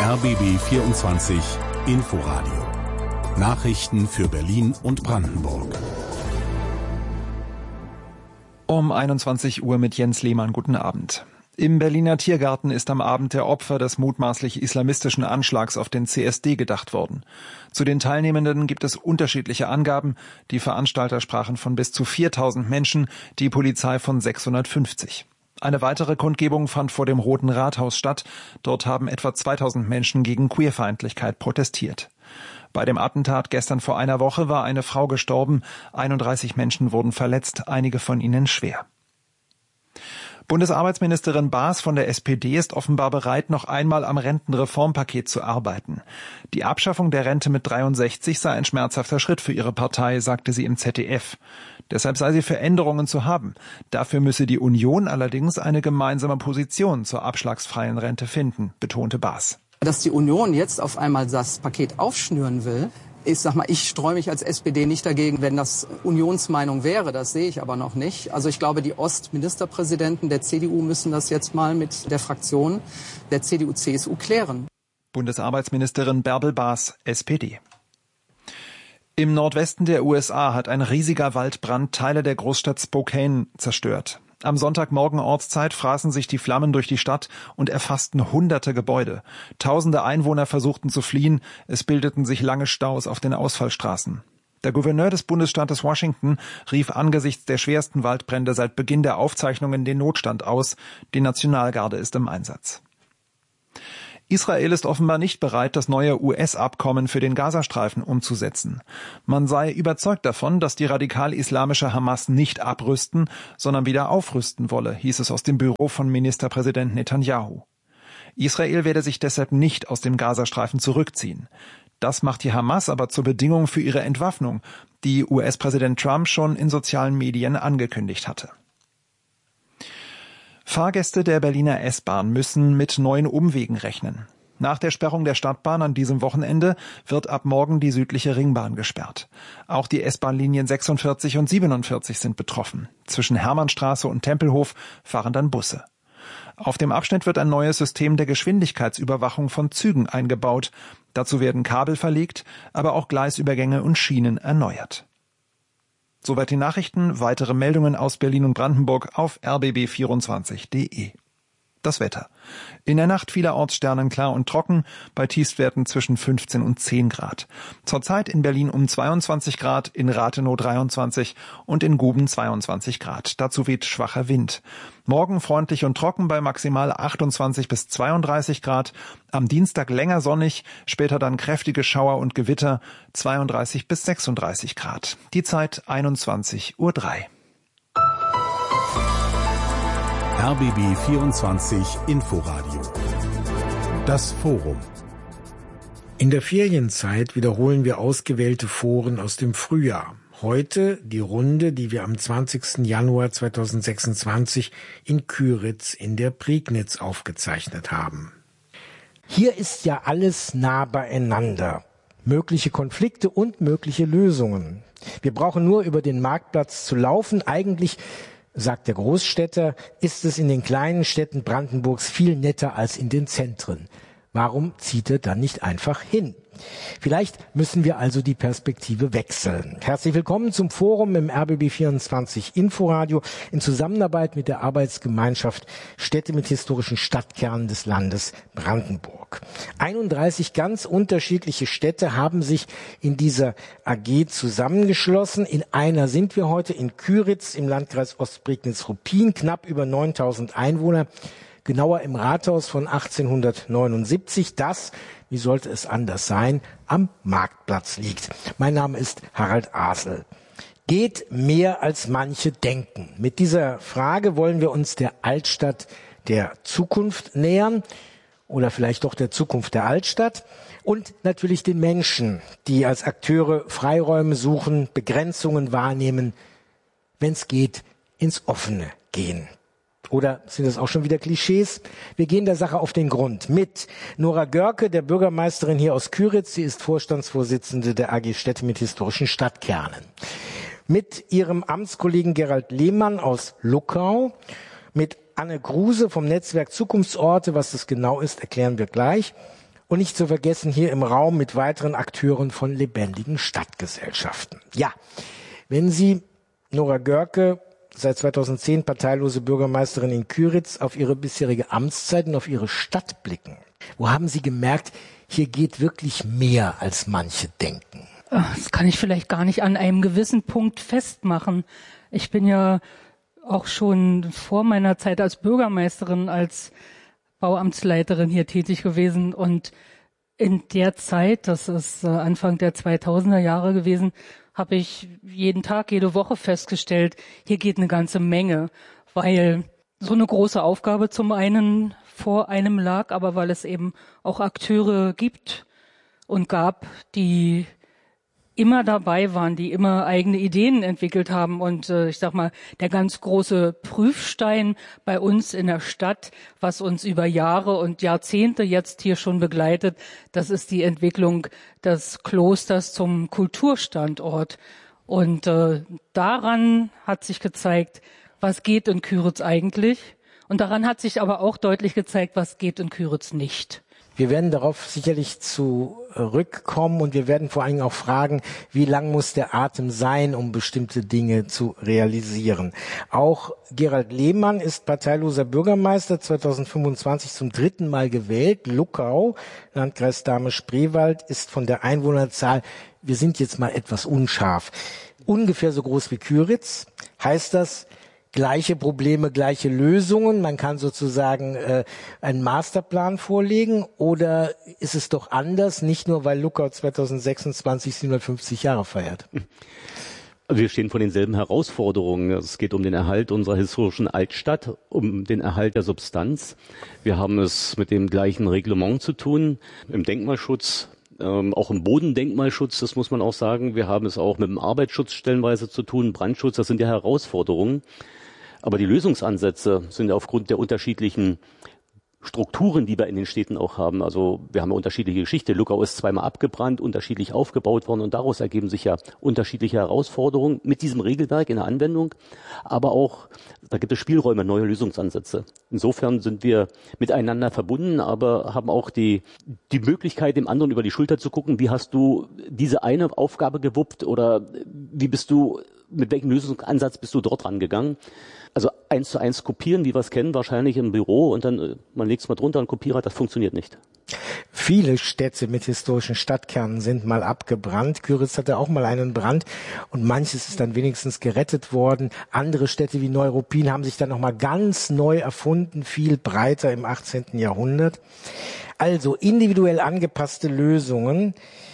RBB 24 Inforadio. Nachrichten für Berlin und Brandenburg. Um 21 Uhr mit Jens Lehmann. Guten Abend. Im Berliner Tiergarten ist am Abend der Opfer des mutmaßlich islamistischen Anschlags auf den CSD gedacht worden. Zu den Teilnehmenden gibt es unterschiedliche Angaben. Die Veranstalter sprachen von bis zu 4.000 Menschen, die Polizei von 650. Eine weitere Kundgebung fand vor dem Roten Rathaus statt. Dort haben etwa 2.000 Menschen gegen Queerfeindlichkeit protestiert. Bei dem Attentat gestern vor einer Woche war eine Frau gestorben. 31 Menschen wurden verletzt, einige von ihnen schwer. Bundesarbeitsministerin Baas von der SPD ist offenbar bereit, noch einmal am Rentenreformpaket zu arbeiten. Die Abschaffung der Rente mit 63 sei ein schmerzhafter Schritt für ihre Partei, sagte sie im ZDF. Deshalb sei sie für Änderungen zu haben. Dafür müsse die Union allerdings eine gemeinsame Position zur abschlagsfreien Rente finden, betonte Baas. Dass die Union jetzt auf einmal das Paket aufschnüren will, ich streue mich als SPD nicht dagegen, wenn das Unionsmeinung wäre. Das sehe ich aber noch nicht. Also ich glaube, die Ostministerpräsidenten der CDU müssen das jetzt mal mit der Fraktion der CDU-CSU klären. Bundesarbeitsministerin Bärbel Baas, SPD. Im Nordwesten der USA hat ein riesiger Waldbrand Teile der Großstadt Spokane zerstört. Am Sonntagmorgen Ortszeit fraßen sich die Flammen durch die Stadt und erfassten hunderte Gebäude. Tausende Einwohner versuchten zu fliehen, es bildeten sich lange Staus auf den Ausfallstraßen. Der Gouverneur des Bundesstaates Washington rief angesichts der schwersten Waldbrände seit Beginn der Aufzeichnungen den Notstand aus. Die Nationalgarde ist im Einsatz. Israel ist offenbar nicht bereit, das neue US-Abkommen für den Gazastreifen umzusetzen. Man sei überzeugt davon, dass die radikal-islamische Hamas nicht abrüsten, sondern wieder aufrüsten wolle, hieß es aus dem Büro von Ministerpräsident Netanyahu. Israel werde sich deshalb nicht aus dem Gazastreifen zurückziehen. Das macht die Hamas aber zur Bedingung für ihre Entwaffnung, die US-Präsident Trump schon in sozialen Medien angekündigt hatte. Fahrgäste der Berliner S-Bahn müssen mit neuen Umwegen rechnen. Nach der Sperrung der Stadtbahn an diesem Wochenende wird ab morgen die südliche Ringbahn gesperrt. Auch die S-Bahn-Linien 46 und 47 sind betroffen. Zwischen Hermannstraße und Tempelhof fahren dann Busse. Auf dem Abschnitt wird ein neues System der Geschwindigkeitsüberwachung von Zügen eingebaut. Dazu werden Kabel verlegt, aber auch Gleisübergänge und Schienen erneuert. Soweit die Nachrichten. Weitere Meldungen aus Berlin und Brandenburg auf rbb24.de. Das Wetter. In der Nacht vielerorts sternenklar und trocken, bei Tiefstwerten zwischen 15 und 10 Grad. Zurzeit in Berlin um 22 Grad, in Rathenow 23 und in Guben 22 Grad. Dazu weht schwacher Wind. Morgen freundlich und trocken bei maximal 28 bis 32 Grad. Am Dienstag länger sonnig, später dann kräftige Schauer und Gewitter, 32 bis 36 Grad. Die Zeit 21:03 Uhr. RBB 24 Inforadio. Das Forum. In der Ferienzeit wiederholen wir ausgewählte Foren aus dem Frühjahr. Heute die Runde, die wir am 20. Januar 2026 in Kyritz in der Prignitz aufgezeichnet haben. Hier ist ja alles nah beieinander. Mögliche Konflikte und mögliche Lösungen. Wir brauchen nur über den Marktplatz zu laufen. Eigentlich, sagt der Großstädter, ist es in den kleinen Städten Brandenburgs viel netter als in den Zentren. Warum zieht er dann nicht einfach hin? Vielleicht müssen wir also die Perspektive wechseln. Herzlich willkommen zum Forum im RBB24 Inforadio in Zusammenarbeit mit der Arbeitsgemeinschaft Städte mit historischen Stadtkernen des Landes Brandenburg. 31 ganz unterschiedliche Städte haben sich in dieser AG zusammengeschlossen. In einer sind wir heute in Kyritz im Landkreis Ostprignitz-Ruppin, knapp über 9.000 Einwohner. Genauer im Rathaus von 1879, das, wie sollte es anders sein, am Marktplatz liegt. Mein Name ist Harald Asel. Geht mehr als manche denken? Mit dieser Frage wollen wir uns der Altstadt der Zukunft nähern oder vielleicht doch der Zukunft der Altstadt und natürlich den Menschen, die als Akteure Freiräume suchen, Begrenzungen wahrnehmen, wenn es geht, ins Offene gehen. Oder sind das auch schon wieder Klischees? Wir gehen der Sache auf den Grund mit Nora Görke, der Bürgermeisterin hier aus Kyritz. Sie ist Vorstandsvorsitzende der AG Städte mit historischen Stadtkernen. Mit ihrem Amtskollegen Gerald Lehmann aus Luckau. Mit Anne Kruse vom Netzwerk Zukunftsorte. Was das genau ist, erklären wir gleich. Und nicht zu vergessen hier im Raum mit weiteren Akteuren von lebendigen Stadtgesellschaften. Ja, wenn Sie, Nora Görke, seit 2010 parteilose Bürgermeisterin in Kyritz, auf Ihre bisherige Amtszeit und auf Ihre Stadt blicken, wo haben Sie gemerkt, hier geht wirklich mehr, als manche denken? Das kann ich vielleicht gar nicht an einem gewissen Punkt festmachen. Ich bin ja auch schon vor meiner Zeit als Bürgermeisterin, als Bauamtsleiterin hier tätig gewesen. Und in der Zeit, das ist Anfang der 2000er Jahre gewesen, habe ich jeden Tag, jede Woche festgestellt, hier geht eine ganze Menge, weil so eine große Aufgabe zum einen vor einem lag, aber weil es eben auch Akteure gibt und gab, die immer dabei waren, die immer eigene Ideen entwickelt haben. Und ich sag mal, der ganz große Prüfstein bei uns in der Stadt, was uns über Jahre und Jahrzehnte jetzt hier schon begleitet, das ist die Entwicklung des Klosters zum Kulturstandort. Und daran hat sich gezeigt, was geht in Kyritz eigentlich. Und daran hat sich aber auch deutlich gezeigt, was geht in Kyritz nicht. Wir werden darauf sicherlich zurückkommen und wir werden vor allen Dingen auch fragen, wie lang muss der Atem sein, um bestimmte Dinge zu realisieren. Auch Gerald Lehmann ist parteiloser Bürgermeister, 2025 zum 3. Mal gewählt. Luckau, Landkreis Dahme-Spreewald, ist von der Einwohnerzahl, wir sind jetzt mal etwas unscharf, ungefähr so groß wie Kyritz. Heißt das, gleiche Probleme, gleiche Lösungen? Man kann sozusagen einen Masterplan vorlegen, oder ist es doch anders, nicht nur weil Luckau 2026 750 Jahre feiert? Also wir stehen vor denselben Herausforderungen. Es geht um den Erhalt unserer historischen Altstadt, um den Erhalt der Substanz. Wir haben es mit dem gleichen Reglement zu tun, im Denkmalschutz, auch im Bodendenkmalschutz, das muss man auch sagen. Wir haben es auch mit dem Arbeitsschutz stellenweise zu tun, Brandschutz, das sind ja Herausforderungen. Aber die Lösungsansätze sind ja aufgrund der unterschiedlichen Strukturen, die wir in den Städten auch haben. Also wir haben eine unterschiedliche Geschichte. Luckau ist zweimal abgebrannt, unterschiedlich aufgebaut worden und daraus ergeben sich ja unterschiedliche Herausforderungen mit diesem Regelwerk in der Anwendung. Aber auch, da gibt es Spielräume, neue Lösungsansätze. Insofern sind wir miteinander verbunden, aber haben auch die Möglichkeit, dem anderen über die Schulter zu gucken, wie hast du diese eine Aufgabe gewuppt oder mit welchem Lösungsansatz bist du dort rangegangen? Also 1:1 kopieren, wie wir es kennen, wahrscheinlich im Büro und dann man legt es mal drunter und Kopierer, das funktioniert nicht. Viele Städte mit historischen Stadtkernen sind mal abgebrannt. Kyritz hatte auch mal einen Brand und manches ist dann wenigstens gerettet worden. Andere Städte wie Neuruppin haben sich dann nochmal ganz neu erfunden, viel breiter im 18. Jahrhundert. Also individuell angepasste Lösungen,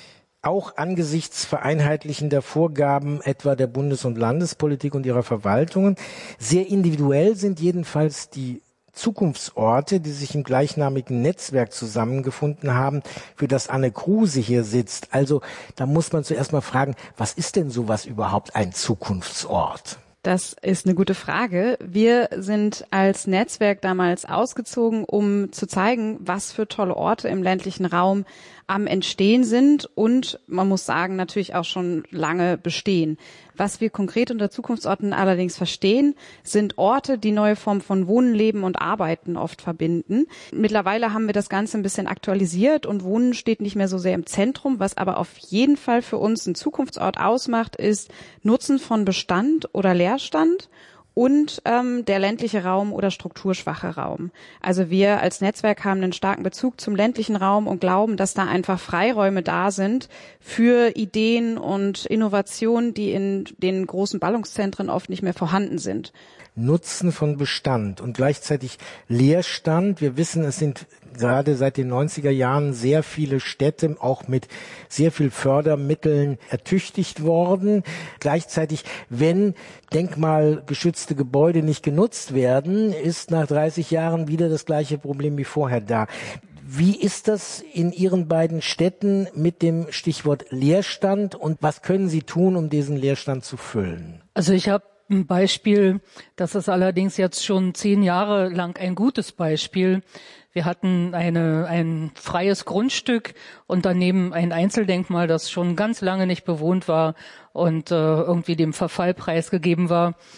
auch angesichts vereinheitlichender Vorgaben etwa der Bundes- und Landespolitik und ihrer Verwaltungen. Sehr individuell sind jedenfalls die Zukunftsorte, die sich im gleichnamigen Netzwerk zusammengefunden haben, für das Anne Kruse hier sitzt. Also da muss man zuerst mal fragen, was ist denn sowas überhaupt ein Zukunftsort? Das ist eine gute Frage. Wir sind als Netzwerk damals ausgezogen, um zu zeigen, was für tolle Orte im ländlichen Raum am Entstehen sind und man muss sagen, natürlich auch schon lange bestehen. Was wir konkret unter Zukunftsorten allerdings verstehen, sind Orte, die neue Formen von Wohnen, Leben und Arbeiten oft verbinden. Mittlerweile haben wir das Ganze ein bisschen aktualisiert und Wohnen steht nicht mehr so sehr im Zentrum. Was aber auf jeden Fall für uns ein Zukunftsort ausmacht, ist Nutzen von Bestand oder Leerstand und der ländliche Raum oder strukturschwache Raum. Also wir als Netzwerk haben einen starken Bezug zum ländlichen Raum und glauben, dass da einfach Freiräume da sind für Ideen und Innovationen, die in den großen Ballungszentren oft nicht mehr vorhanden sind. Nutzen von Bestand und gleichzeitig Leerstand. Wir wissen, es sind gerade seit den 90er Jahren sehr viele Städte auch mit sehr viel Fördermitteln ertüchtigt worden. Gleichzeitig, wenn denkmalgeschützte Gebäude nicht genutzt werden, ist nach 30 Jahren wieder das gleiche Problem wie vorher da. Wie ist das in Ihren beiden Städten mit dem Stichwort Leerstand und was können Sie tun, um diesen Leerstand zu füllen? Also ich habe ein Beispiel, das ist allerdings jetzt schon 10 Jahre lang ein gutes Beispiel. Wir hatten ein freies Grundstück und daneben ein Einzeldenkmal, das schon ganz lange nicht bewohnt war und irgendwie dem Verfall preisgegeben war.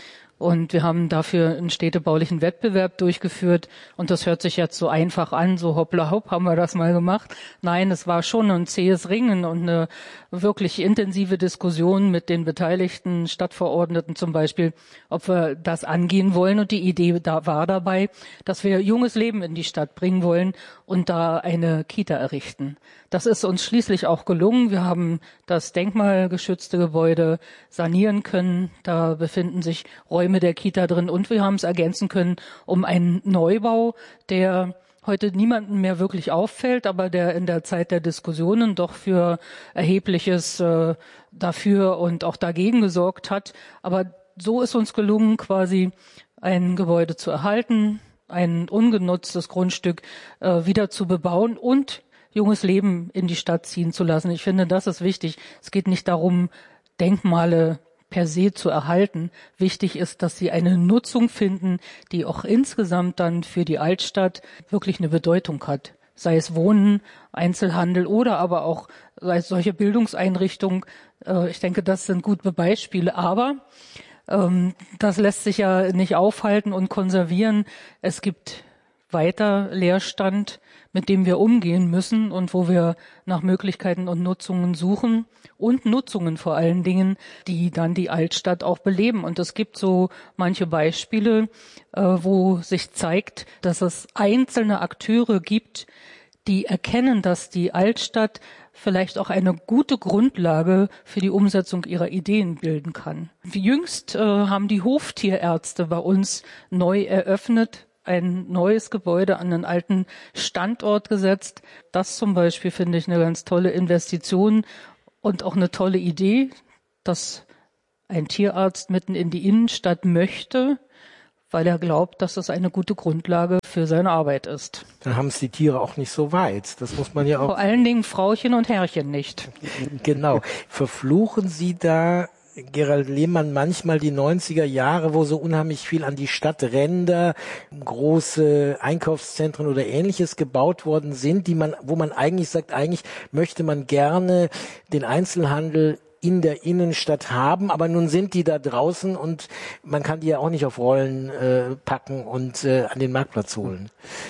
Und wir haben dafür einen städtebaulichen Wettbewerb durchgeführt. Und das hört sich jetzt so einfach an, so hoppla hopp haben wir das mal gemacht. Nein, es war schon ein zähes Ringen und eine wirklich intensive Diskussion mit den beteiligten Stadtverordneten zum Beispiel, ob wir das angehen wollen. Und die Idee war dabei, dass wir junges Leben in die Stadt bringen wollen und da eine Kita errichten. Das ist uns schließlich auch gelungen. Wir haben das denkmalgeschützte Gebäude sanieren können. Da befinden sich Räume der Kita drin und wir haben es ergänzen können um einen Neubau, der heute niemandem mehr wirklich auffällt, aber der in der Zeit der Diskussionen doch für Erhebliches dafür und auch dagegen gesorgt hat. Aber so ist uns gelungen, quasi ein Gebäude zu erhalten, ein ungenutztes Grundstück wieder zu bebauen und junges Leben in die Stadt ziehen zu lassen. Ich finde, das ist wichtig. Es geht nicht darum, Denkmale per se zu erhalten. Wichtig ist, dass sie eine Nutzung finden, die auch insgesamt dann für die Altstadt wirklich eine Bedeutung hat. Sei es Wohnen, Einzelhandel oder aber auch sei es solche Bildungseinrichtungen. Ich denke, das sind gute Beispiele. Aber das lässt sich ja nicht aufhalten und konservieren. Es gibt weiter Leerstand, mit dem wir umgehen müssen und wo wir nach Möglichkeiten und Nutzungen suchen und Nutzungen vor allen Dingen, die dann die Altstadt auch beleben. Und es gibt so manche Beispiele, wo sich zeigt, dass es einzelne Akteure gibt, die erkennen, dass die Altstadt vielleicht auch eine gute Grundlage für die Umsetzung ihrer Ideen bilden kann. Jüngst haben die Hoftierärzte bei uns neu eröffnet, ein neues Gebäude an einen alten Standort gesetzt. Das zum Beispiel finde ich eine ganz tolle Investition und auch eine tolle Idee, dass ein Tierarzt mitten in die Innenstadt möchte, weil er glaubt, dass das eine gute Grundlage für seine Arbeit ist. Dann haben es die Tiere auch nicht so weit. Das muss man ja auch. Vor allen Dingen Frauchen und Herrchen nicht. Genau. Verfluchen Sie da, Gerald Lehmann, manchmal die 90er Jahre, wo so unheimlich viel an die Stadtränder, große Einkaufszentren oder Ähnliches gebaut worden sind, wo man eigentlich sagt, eigentlich möchte man gerne den Einzelhandel in der Innenstadt haben, aber nun sind die da draußen und man kann die ja auch nicht auf Rollen packen und an den Marktplatz holen.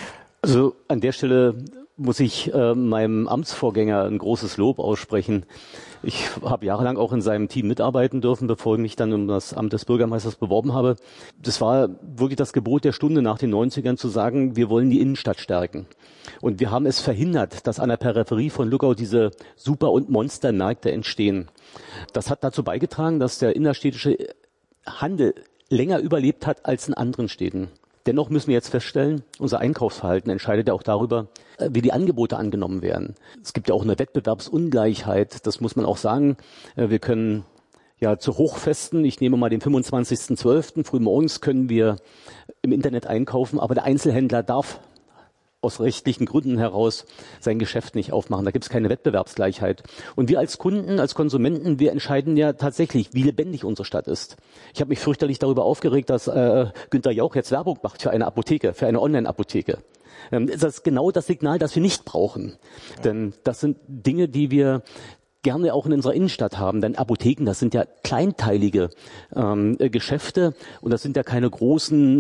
Also an der Stelle muss ich meinem Amtsvorgänger ein großes Lob aussprechen. Ich habe jahrelang auch in seinem Team mitarbeiten dürfen, bevor ich mich dann um das Amt des Bürgermeisters beworben habe. Das war wirklich das Gebot der Stunde nach den 90ern zu sagen, wir wollen die Innenstadt stärken. Und wir haben es verhindert, dass an der Peripherie von Luckau diese Super- und Monstermärkte entstehen. Das hat dazu beigetragen, dass der innerstädtische Handel länger überlebt hat als in anderen Städten. Dennoch müssen wir jetzt feststellen, unser Einkaufsverhalten entscheidet ja auch darüber, wie die Angebote angenommen werden. Es gibt ja auch eine Wettbewerbsungleichheit, das muss man auch sagen. Wir können ja zu Hochfesten, ich nehme mal den 25.12., frühmorgens können wir im Internet einkaufen, aber der Einzelhändler darf aus rechtlichen Gründen heraus sein Geschäft nicht aufmachen. Da gibt es keine Wettbewerbsgleichheit. Und wir als Kunden, als Konsumenten, wir entscheiden ja tatsächlich, wie lebendig unsere Stadt ist. Ich habe mich fürchterlich darüber aufgeregt, dass Günther Jauch jetzt Werbung macht für eine Apotheke, für eine Online-Apotheke. Das ist genau das Signal, das wir nicht brauchen. Denn das sind Dinge, die wir gerne auch in unserer Innenstadt haben, denn Apotheken, das sind ja kleinteilige Geschäfte und das sind ja keine großen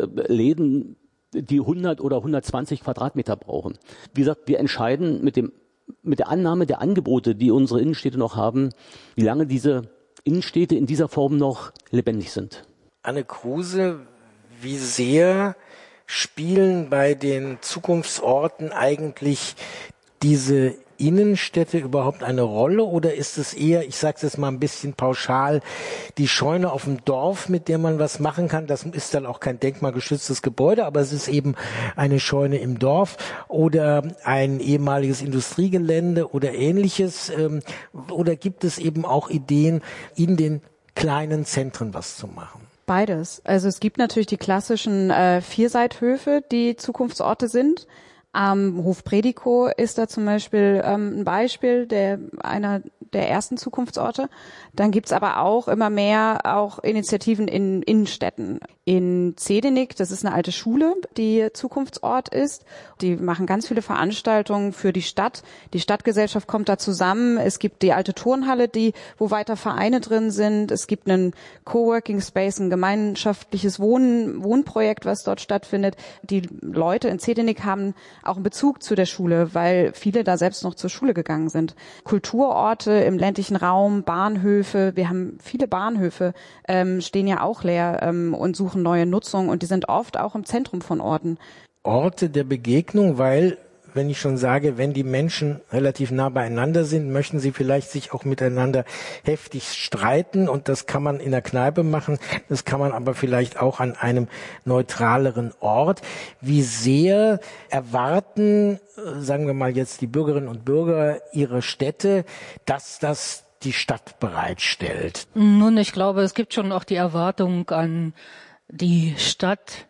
Läden, die 100 oder 120 Quadratmeter brauchen. Wie gesagt, wir entscheiden mit der Annahme der Angebote, die unsere Innenstädte noch haben, wie lange diese Innenstädte in dieser Form noch lebendig sind. Anne Kruse, wie sehr spielen bei den Zukunftsorten eigentlich diese Innenstädte überhaupt eine Rolle oder ist es eher, ich sage es jetzt mal ein bisschen pauschal, die Scheune auf dem Dorf, mit der man was machen kann? Das ist dann auch kein denkmalgeschütztes Gebäude, aber es ist eben eine Scheune im Dorf oder ein ehemaliges Industriegelände oder Ähnliches. Oder gibt es eben auch Ideen, in den kleinen Zentren was zu machen? Beides. Also es gibt natürlich die klassischen Vierseithöfe, die Zukunftsorte sind. Am Hof Predikow ist da zum Beispiel ein Beispiel, einer der ersten Zukunftsorte. Dann gibt's aber auch immer mehr auch Initiativen in Innenstädten. In Zedinik, das ist eine alte Schule, die Zukunftsort ist. Die machen ganz viele Veranstaltungen für die Stadt. Die Stadtgesellschaft kommt da zusammen. Es gibt die alte Turnhalle, wo weiter Vereine drin sind. Es gibt einen Coworking Space, ein gemeinschaftliches Wohnprojekt, was dort stattfindet. Die Leute in Zedinik haben auch einen Bezug zu der Schule, weil viele da selbst noch zur Schule gegangen sind. Kulturorte im ländlichen Raum, Bahnhöfe, wir haben viele Bahnhöfe, stehen ja auch leer und suchen neue Nutzung und die sind oft auch im Zentrum von Orten. Orte der Begegnung, weil, wenn ich schon sage, wenn die Menschen relativ nah beieinander sind, möchten sie vielleicht sich auch miteinander heftig streiten und das kann man in der Kneipe machen, das kann man aber vielleicht auch an einem neutraleren Ort. Wie sehr erwarten, sagen wir mal jetzt die Bürgerinnen und Bürger ihre Städte, dass das die Stadt bereitstellt? Nun, ich glaube, es gibt schon auch die Erwartung an die Stadt,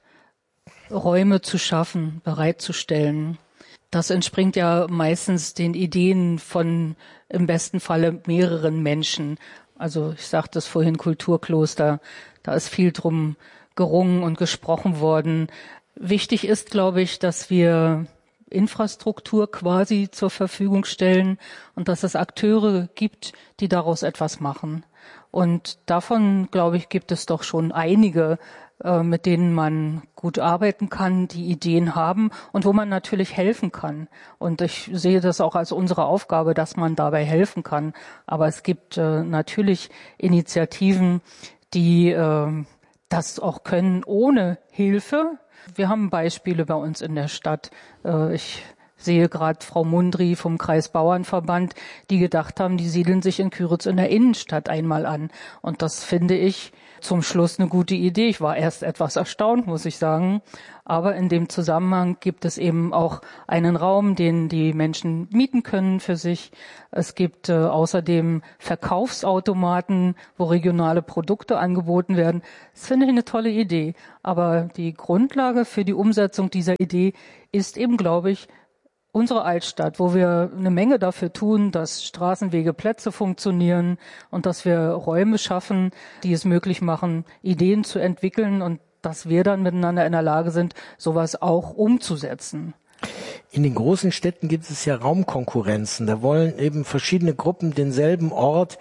Räume zu schaffen, bereitzustellen. Das entspringt ja meistens den Ideen von im besten Falle mehreren Menschen. Also ich sagte es vorhin, Kulturkloster, da ist viel drum gerungen und gesprochen worden. Wichtig ist, glaube ich, dass wir Infrastruktur quasi zur Verfügung stellen und dass es Akteure gibt, die daraus etwas machen. Und davon, glaube ich, gibt es doch schon einige, mit denen man gut arbeiten kann, die Ideen haben und wo man natürlich helfen kann. Und ich sehe das auch als unsere Aufgabe, dass man dabei helfen kann. Aber es gibt natürlich Initiativen, die das auch können ohne Hilfe. Wir haben Beispiele bei uns in der Stadt. Ich sehe gerade Frau Mundry vom Kreisbauernverband, die gedacht haben, die siedeln sich in Kyritz in der Innenstadt einmal an. Und das finde ich zum Schluss eine gute Idee. Ich war erst etwas erstaunt, muss ich sagen. Aber in dem Zusammenhang gibt es eben auch einen Raum, den die Menschen mieten können für sich. Es gibt außerdem Verkaufsautomaten, wo regionale Produkte angeboten werden. Das finde ich eine tolle Idee. Aber die Grundlage für die Umsetzung dieser Idee ist eben, glaube ich, unsere Altstadt, wo wir eine Menge dafür tun, dass Straßenwege, Plätze funktionieren und dass wir Räume schaffen, die es möglich machen, Ideen zu entwickeln und dass wir dann miteinander in der Lage sind, sowas auch umzusetzen. In den großen Städten gibt es ja Raumkonkurrenzen. Da wollen eben verschiedene Gruppen denselben Ort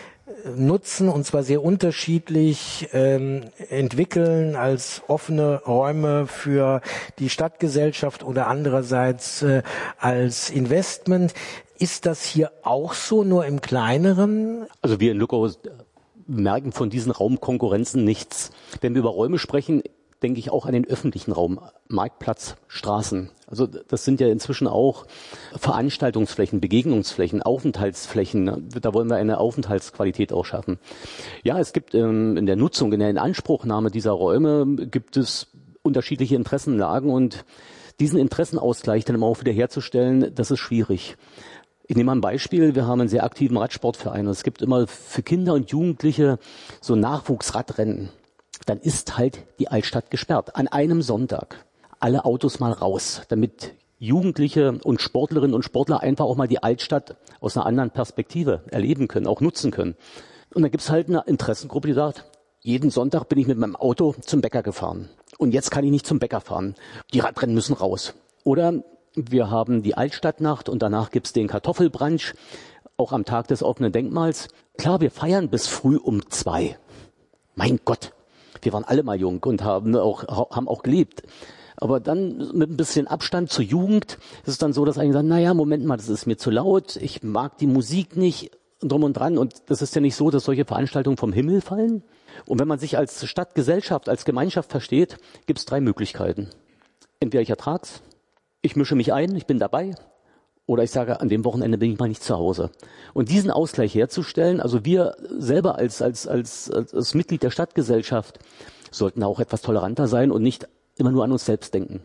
nutzen und zwar sehr unterschiedlich entwickeln als offene Räume für die Stadtgesellschaft oder andererseits als Investment. Ist das hier auch so, nur im Kleineren? Also wir in Lückau merken von diesen Raumkonkurrenzen nichts. Wenn wir über Räume sprechen, denke ich auch an den öffentlichen Raum, Marktplatz, Straßen. Also das sind ja inzwischen auch Veranstaltungsflächen, Begegnungsflächen, Aufenthaltsflächen. Da wollen wir eine Aufenthaltsqualität auch schaffen. Ja, es gibt in der Nutzung, in der Inanspruchnahme dieser Räume gibt es unterschiedliche Interessenlagen und diesen Interessenausgleich dann immer auch wieder herzustellen, das ist schwierig. Ich nehme mal ein Beispiel. Wir haben einen sehr aktiven Radsportverein. Es gibt immer für Kinder und Jugendliche so Nachwuchsradrennen. Dann ist halt die Altstadt gesperrt. An einem Sonntag. Alle Autos mal raus, damit Jugendliche und Sportlerinnen und Sportler einfach auch mal die Altstadt aus einer anderen Perspektive erleben können, auch nutzen können. Und dann gibt's halt eine Interessengruppe, die sagt, jeden Sonntag bin ich mit meinem Auto zum Bäcker gefahren. Und jetzt kann ich nicht zum Bäcker fahren. Die Radrennen müssen raus. Oder wir haben die Altstadtnacht und danach gibt's den Kartoffelbrunch, auch am Tag des offenen Denkmals. Klar, wir feiern bis früh um 2. Mein Gott, wir waren alle mal jung und haben auch gelebt. Aber dann mit ein bisschen Abstand zur Jugend ist es dann so, dass einige sagen, naja, Moment mal, das ist mir zu laut, ich mag die Musik nicht, drum und dran. Und das ist ja nicht so, dass solche Veranstaltungen vom Himmel fallen. Und wenn man sich als Stadtgesellschaft, als Gemeinschaft versteht, gibt es 3 Möglichkeiten. Entweder ich ertrag's, ich mische mich ein, ich bin dabei, oder ich sage, an dem Wochenende bin ich mal nicht zu Hause. Und diesen Ausgleich herzustellen, also wir selber als Mitglied der Stadtgesellschaft sollten auch etwas toleranter sein und nicht immer nur an uns selbst denken.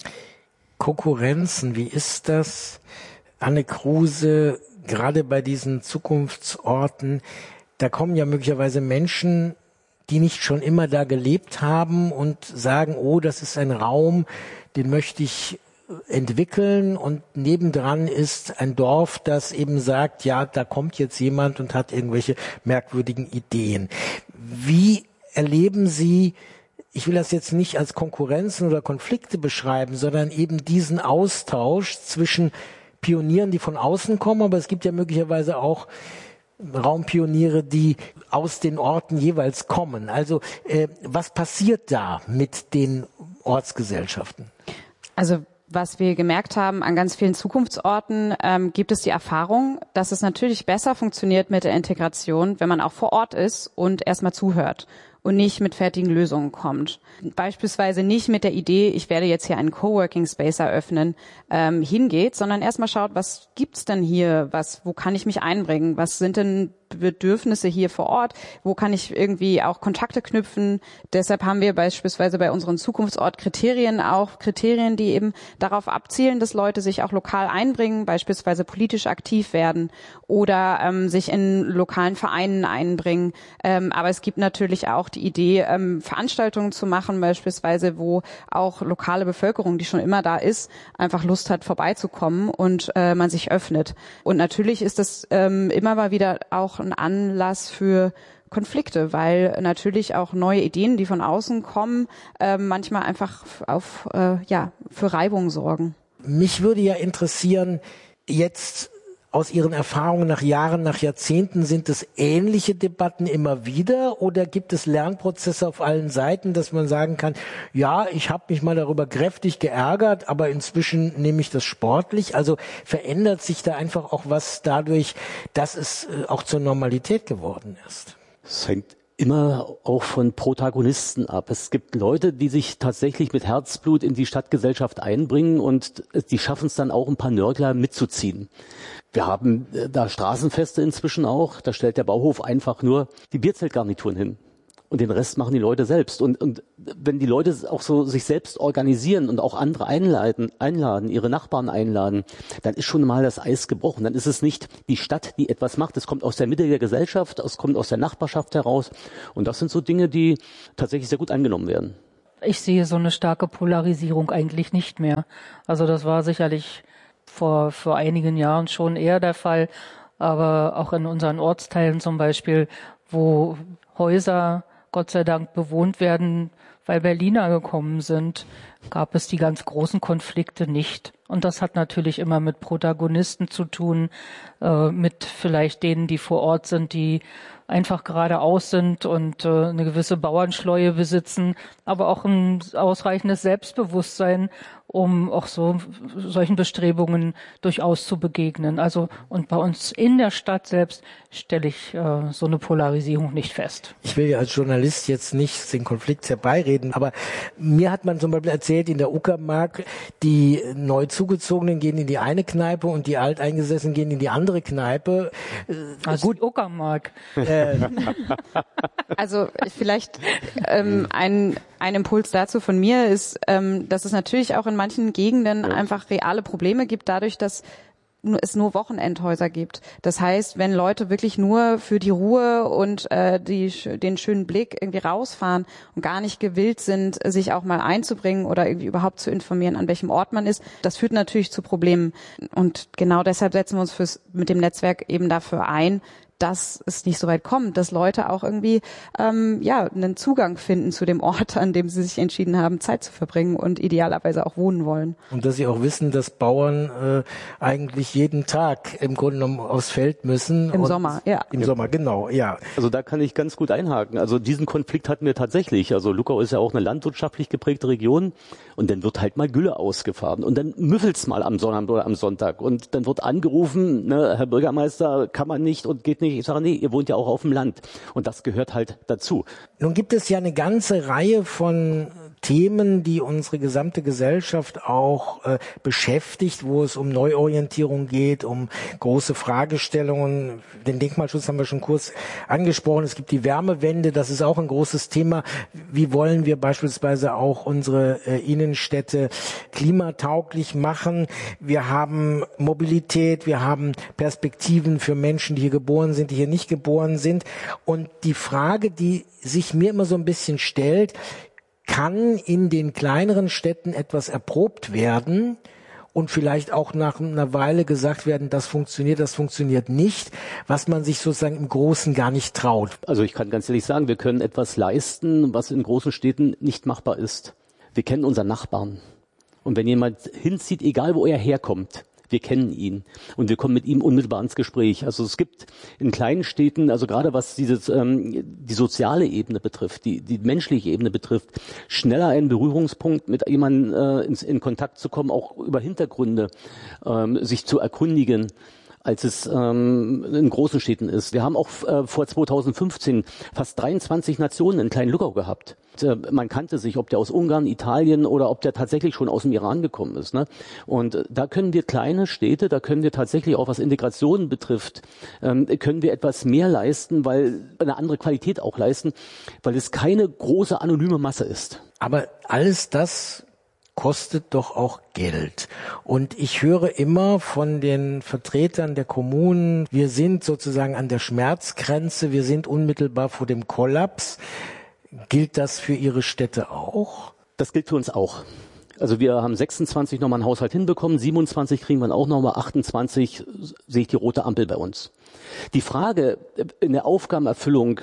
Konkurrenzen, wie ist das, Anne Kruse, gerade bei diesen Zukunftsorten? Da kommen ja möglicherweise Menschen, die nicht schon immer da gelebt haben und sagen, oh, das ist ein Raum, den möchte ich entwickeln und nebendran ist ein Dorf, das eben sagt, ja, da kommt jetzt jemand und hat irgendwelche merkwürdigen Ideen. Wie erleben Sie, ich will das jetzt nicht als Konkurrenzen oder Konflikte beschreiben, sondern eben diesen Austausch zwischen Pionieren, die von außen kommen, aber es gibt ja möglicherweise auch Raumpioniere, die aus den Orten jeweils kommen. Also was passiert da mit den Ortsgesellschaften? Also was wir gemerkt haben an ganz vielen Zukunftsorten, gibt es die Erfahrung, dass es natürlich besser funktioniert mit der Integration, wenn man auch vor Ort ist und erstmal zuhört und nicht mit fertigen Lösungen kommt. Beispielsweise nicht mit der Idee, ich werde jetzt hier einen Coworking Space eröffnen, hingeht, sondern erstmal schaut, was gibt's denn hier, wo kann ich mich einbringen, was sind denn Bedürfnisse hier vor Ort, wo kann ich irgendwie auch Kontakte knüpfen. Deshalb haben wir beispielsweise bei unseren Zukunftsort-Kriterien auch Kriterien, die eben darauf abzielen, dass Leute sich auch lokal einbringen, beispielsweise politisch aktiv werden oder sich in lokalen Vereinen einbringen. Aber es gibt natürlich auch die Idee, Veranstaltungen zu machen, beispielsweise, wo auch lokale Bevölkerung, die schon immer da ist, einfach Lust hat, vorbeizukommen und man sich öffnet. Und natürlich ist das immer mal wieder auch ein Anlass für Konflikte, weil natürlich auch neue Ideen, die von außen kommen, manchmal einfach für Reibung sorgen. Mich würde ja interessieren, jetzt aus Ihren Erfahrungen nach Jahren, nach Jahrzehnten, sind es ähnliche Debatten immer wieder oder gibt es Lernprozesse auf allen Seiten, dass man sagen kann, ja, ich habe mich mal darüber kräftig geärgert, aber inzwischen nehme ich das sportlich. Also verändert sich da einfach auch was dadurch, dass es auch zur Normalität geworden ist? Es hängt immer auch von Protagonisten ab. Es gibt Leute, die sich tatsächlich mit Herzblut in die Stadtgesellschaft einbringen und die schaffen es dann auch, ein paar Nörgler mitzuziehen. Wir haben da Straßenfeste inzwischen auch. Da stellt der Bauhof einfach nur die Bierzeltgarnituren hin. Und den Rest machen die Leute selbst. Und wenn die Leute auch so sich selbst organisieren und auch andere einladen, ihre Nachbarn einladen, dann ist schon mal das Eis gebrochen. Dann ist es nicht die Stadt, die etwas macht. Es kommt aus der Mitte der Gesellschaft, es kommt aus der Nachbarschaft heraus. Und das sind so Dinge, die tatsächlich sehr gut angenommen werden. Ich sehe so eine starke Polarisierung eigentlich nicht mehr. Also das war sicherlich vor einigen Jahren schon eher der Fall. Aber auch in unseren Ortsteilen zum Beispiel, wo Häuser Gott sei Dank bewohnt werden, weil Berliner gekommen sind, gab es die ganz großen Konflikte nicht. Und das hat natürlich immer mit Protagonisten zu tun, mit vielleicht denen, die vor Ort sind, die einfach geradeaus sind und eine gewisse Bauernschleue besitzen, aber auch ein ausreichendes Selbstbewusstsein, um auch solchen Bestrebungen durchaus zu begegnen. Also und bei uns in der Stadt selbst stelle ich so eine Polarisierung nicht fest. Ich will ja als Journalist jetzt nicht den Konflikt herbeireden, aber mir hat man zum Beispiel erzählt, in der Uckermark, die neu Zugezogenen gehen in die eine Kneipe und die Alteingesessenen gehen in die andere Kneipe. Also gut, Uckermark. Also vielleicht ein Impuls dazu von mir ist, dass es natürlich auch in manchen Gegenden einfach reale Probleme gibt, dadurch, dass es nur Wochenendhäuser gibt. Das heißt, wenn Leute wirklich nur für die Ruhe und den schönen Blick irgendwie rausfahren und gar nicht gewillt sind, sich auch mal einzubringen oder irgendwie überhaupt zu informieren, an welchem Ort man ist, das führt natürlich zu Problemen. Und genau deshalb setzen wir uns mit dem Netzwerk eben dafür ein, dass es nicht so weit kommt, dass Leute auch irgendwie einen Zugang finden zu dem Ort, an dem sie sich entschieden haben, Zeit zu verbringen und idealerweise auch wohnen wollen. Und dass sie auch wissen, dass Bauern eigentlich jeden Tag im Grunde genommen aufs Feld müssen. Im Sommer, ja. Im Sommer, genau, ja. Also da kann ich ganz gut einhaken. Also diesen Konflikt hatten wir tatsächlich. Also Luckau ist ja auch eine landwirtschaftlich geprägte Region und dann wird halt mal Gülle ausgefahren und dann müffelt's mal am Sonnabend oder am Sonntag und dann wird angerufen, ne, Herr Bürgermeister, kann man nicht und geht nicht. Ich sage, nee, ihr wohnt ja auch auf dem Land. Und das gehört halt dazu. Nun gibt es ja eine ganze Reihe von Themen, die unsere gesamte Gesellschaft auch beschäftigt, wo es um Neuorientierung geht, um große Fragestellungen. Den Denkmalschutz haben wir schon kurz angesprochen. Es gibt die Wärmewende, das ist auch ein großes Thema. Wie wollen wir beispielsweise auch unsere Innenstädte klimatauglich machen? Wir haben Mobilität, wir haben Perspektiven für Menschen, die hier geboren sind, die hier nicht geboren sind. Und die Frage, die sich mir immer so ein bisschen stellt, kann in den kleineren Städten etwas erprobt werden, und vielleicht auch nach einer Weile gesagt werden, das funktioniert nicht, was man sich sozusagen im Großen gar nicht traut. Also ich kann ganz ehrlich sagen, wir können etwas leisten, was in großen Städten nicht machbar ist. Wir kennen unseren Nachbarn. Und wenn jemand hinzieht, egal wo er herkommt, wir kennen ihn und wir kommen mit ihm unmittelbar ins Gespräch. Also es gibt in kleinen Städten, also gerade was die soziale Ebene betrifft, die menschliche Ebene betrifft, schneller einen Berührungspunkt mit jemandem in Kontakt zu kommen, auch über Hintergründe sich zu erkundigen, als es in großen Städten ist. Wir haben auch vor 2015 fast 23 Nationen in Klein-Luckau gehabt. Man kannte sich, ob der aus Ungarn, Italien oder ob der tatsächlich schon aus dem Iran gekommen ist. Ne? Und da können wir kleine Städte, da können wir tatsächlich auch, was Integration betrifft, können wir etwas mehr leisten, weil eine andere Qualität auch leisten, weil es keine große anonyme Masse ist. Aber alles das kostet doch auch Geld. Und ich höre immer von den Vertretern der Kommunen, wir sind sozusagen an der Schmerzgrenze, wir sind unmittelbar vor dem Kollaps. Gilt das für Ihre Städte auch? Das gilt für uns auch. Also wir haben 26 nochmal einen Haushalt hinbekommen, 27 kriegen wir auch nochmal, 28 sehe ich die rote Ampel bei uns. Die Frage in der Aufgabenerfüllung,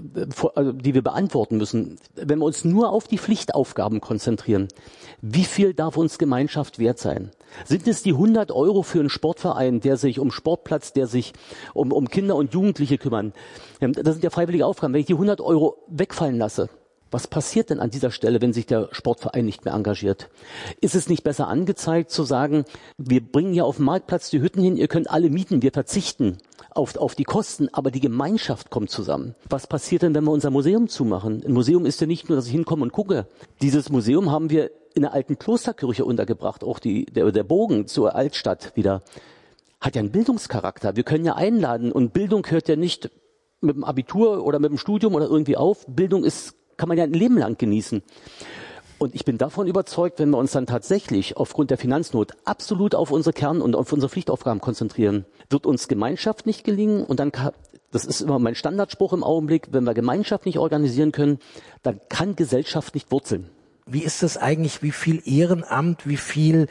die wir beantworten müssen, wenn wir uns nur auf die Pflichtaufgaben konzentrieren, wie viel darf uns Gemeinschaft wert sein? Sind es die 100 € für einen Sportverein, der sich um Sportplatz, der sich um Kinder und Jugendliche kümmern? Das sind ja freiwillige Aufgaben. Wenn ich die 100 € wegfallen lasse, was passiert denn an dieser Stelle, wenn sich der Sportverein nicht mehr engagiert? Ist es nicht besser angezeigt zu sagen, wir bringen ja auf dem Marktplatz die Hütten hin, ihr könnt alle mieten, wir verzichten auf die Kosten, aber die Gemeinschaft kommt zusammen. Was passiert denn, wenn wir unser Museum zumachen? Ein Museum ist ja nicht nur, dass ich hinkomme und gucke. Dieses Museum haben wir in der alten Klosterkirche untergebracht, auch der Bogen zur Altstadt wieder, hat ja einen Bildungscharakter. Wir können ja einladen und Bildung hört ja nicht mit dem Abitur oder mit dem Studium oder irgendwie auf. Bildung kann man ja ein Leben lang genießen. Und ich bin davon überzeugt, wenn wir uns dann tatsächlich aufgrund der Finanznot absolut auf unsere und auf unsere Pflichtaufgaben konzentrieren, wird uns Gemeinschaft nicht gelingen. Und dann das ist immer mein Standardspruch im Augenblick, wenn wir Gemeinschaft nicht organisieren können, dann kann Gesellschaft nicht wurzeln. Wie ist das eigentlich, wie viel Ehrenamt, wie viel